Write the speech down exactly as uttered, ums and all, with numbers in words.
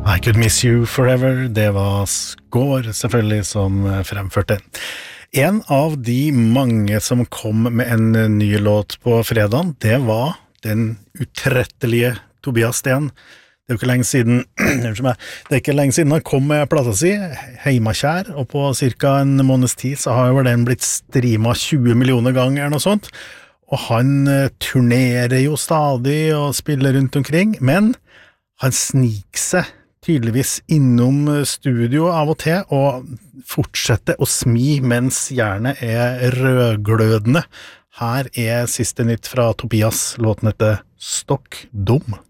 I Could Miss You Forever, det var Skår selvfølgelig som fremførte. En av de mange som kom med en ny låt på fredagen, det var den utrettelige Tobias Sten. Det er jo ikke lenge siden, det er ikke lenge siden han kom med plata si, Heimakjær, og på cirka en måneds tid så har jo den blitt streamet tjue millioner ganger eller noe sånt, og han turnerer jo stadig og spiller rundt omkring, men han sniker seg tydeligvis innom studio av og til og fortsetter å smi mens jernet er rødglødende. Her er siste nytt fra Tobias, låten heter Stokk Dum.